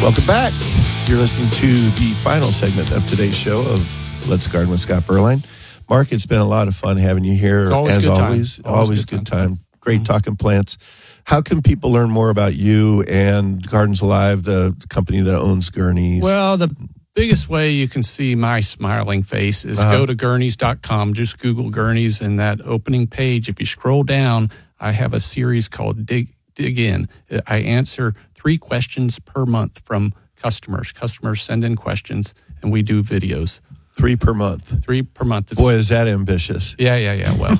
Welcome back. You're listening to the final segment of today's show of Let's Garden with Scott Berline. Mark, it's been a lot of fun having you here. It's always as good always. time. Always good time. Great talking plants. How can people learn more about you and Gardens Alive, the company that owns Gurney's? Well, the biggest way you can see my smiling face is go to Gurneys.com. Just Google Gurney's, and that opening page, if you scroll down, I have a series called Dig In. I answer 3 questions per month from customers. Customers send in questions, and we do videos. 3 per month. 3 per month. Boy, is that ambitious. Yeah. Well,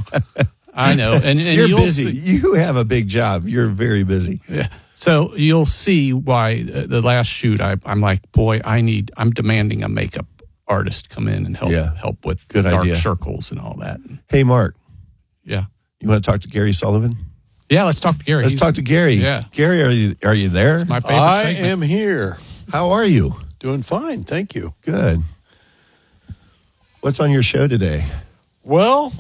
I know. And you're you'll busy. see, you have a big job. You're very busy. Yeah. So you'll see why the last shoot, I'm like, boy, I'm demanding a makeup artist come in and help with Good dark idea. circles and all that. Hey, Mark. Yeah. You want to talk to Gary Sullivan? Yeah, let's talk to Gary. Let's talk to Gary. Yeah. Gary, are you there? It's my favorite I segment. am here. How are you? Doing fine, thank you. Good. What's on your show today? Well,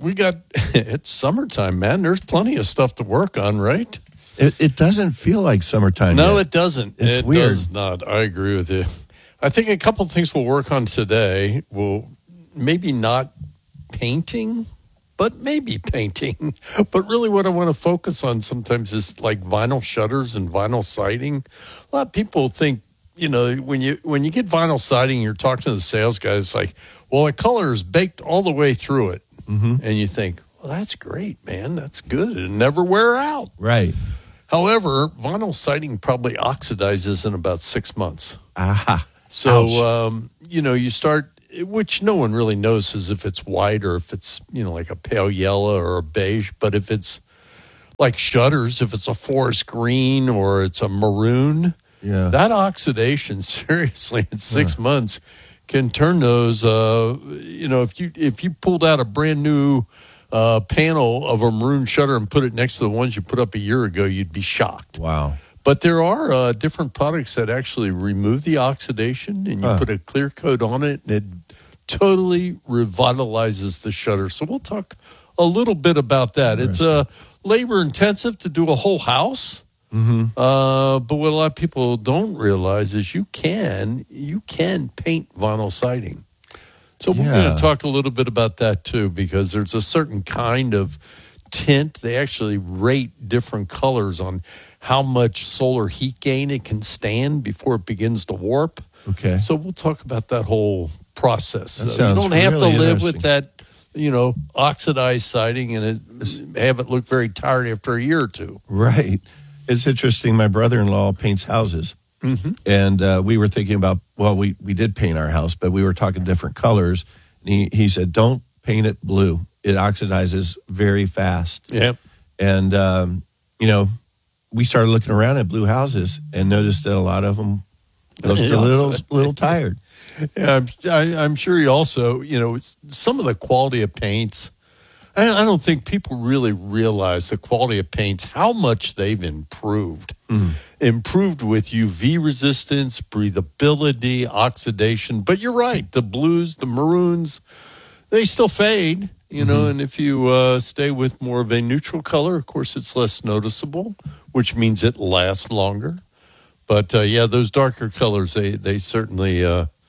it's summertime, man. There's plenty of stuff to work on, right? It doesn't feel like summertime No, yet. it doesn't. It's weird. It does not. I agree with you. I think a couple of things we'll work on today. Will maybe not painting, but maybe painting. But really what I want to focus on sometimes is like vinyl shutters and vinyl siding. A lot of people think, when you get vinyl siding, you're talking to the sales guy, it's like, well, the color is baked all the way through it. Mm-hmm. And you think, well, that's great, man. That's good. It'll never wear out. Right. However, vinyl siding probably oxidizes in about 6 months. Aha. So, you start, which no one really knows is if it's white or if it's, like a pale yellow or a beige. But if it's like shutters, if it's a forest green or it's a maroon, that oxidation, seriously, in 6 months can turn those, if you pulled out a brand new panel of a maroon shutter and put it next to the ones you put up a year ago, you'd be shocked. Wow. But there are different products that actually remove the oxidation, and you put a clear coat on it, and it totally revitalizes the shutter. So we'll talk a little bit about that. It's labor intensive to do a whole house. Mm-hmm. But what a lot of people don't realize is you can paint vinyl siding. So we're going to talk a little bit about that too, because there's a certain kind of tint. They actually rate different colors on how much solar heat gain it can stand before it begins to warp. Okay. So we'll talk about that whole process. That You sounds don't have really to live interesting. with that, oxidized siding and have it look very tired after a year or two. Right. It's interesting. My brother-in-law paints houses. Mm-hmm. And we were thinking about, we did paint our house, but we were talking different colors. And he said, don't paint it blue. It oxidizes very fast. Yeah. And, we started looking around at blue houses and noticed that a lot of them looked a little tired. Yeah, I'm sure you also, some of the quality of paints, I don't think people really realize the quality of paints, how much they've improved. Improved with UV resistance, breathability, oxidation. But you're right, the blues, the maroons, they still fade, and if you stay with more of a neutral color, of course, it's less noticeable, which means it lasts longer. But, those darker colors, they certainly...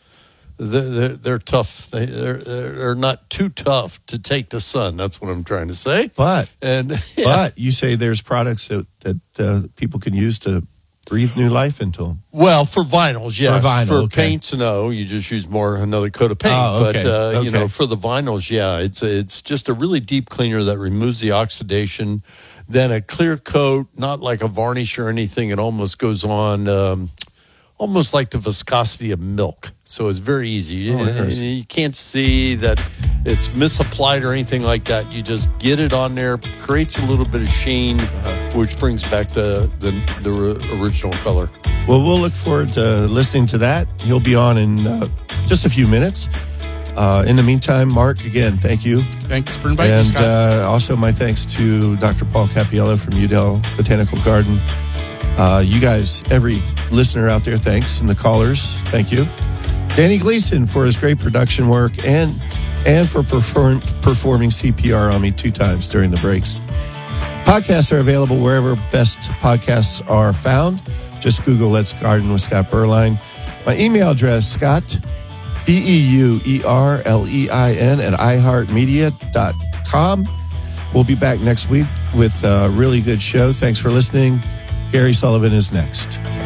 They're tough. They're not too tough to take the sun. That's what I'm trying to say. But you say there's products that people can use to breathe new life into them. Well, for vinyls, yes. For okay. paints, no. You just use another coat of paint. Oh, okay. But for the vinyls, it's just a really deep cleaner that removes the oxidation. Then a clear coat, not like a varnish or anything. It almost goes on. Almost like the viscosity of milk. So it's very easy. You can't see that it's misapplied or anything like that. You just get it on there, creates a little bit of sheen, which brings back the original color. Well, we'll look forward to listening to that. He'll be on in just a few minutes. In the meantime, Mark, again, thank you. Thanks for inviting me, Scott. And also my thanks to Dr. Paul Capiello from Udell Botanical Garden. You guys, every listener out there, thanks. And the callers, thank you. Danny Gleason for his great production work and for performing CPR on me 2 times during the breaks. Podcasts are available wherever best podcasts are found. Just Google Let's Garden with Scott Berline. My email address, Scott, BEUERLEIN at iHeartMedia.com. We'll be back next week with a really good show. Thanks for listening. Gary Sullivan is next.